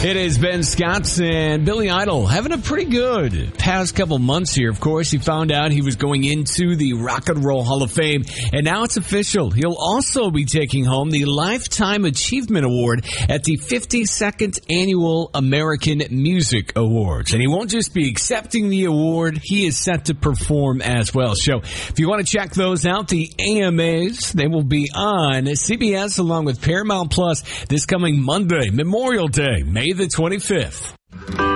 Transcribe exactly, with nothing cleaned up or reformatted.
It is Ben Scott and Billy Idol having a pretty good past couple months here. Of course, he found out he was going into the Rock and Roll Hall of Fame, and now it's official. He'll also be taking home the Lifetime Achievement Award at the fifty-second Annual American Music Awards. And he won't just be accepting the award, he is set to perform as well. So if you want to check those out, the A M As, they will be on C B S along with Paramount Plus this coming Monday, Memorial Day, May the twenty-fifth.